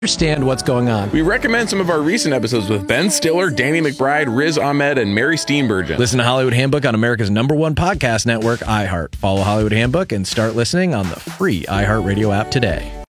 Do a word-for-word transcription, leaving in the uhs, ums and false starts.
understand what's going on. We recommend some of our recent episodes with Ben Stiller, Danny McBride, Riz Ahmed, and Mary Steenburgen. Listen to Hollywood Handbook on America's number one podcast network, iHeart. Follow Hollywood Handbook and start listening on the free iHeartRadio app today.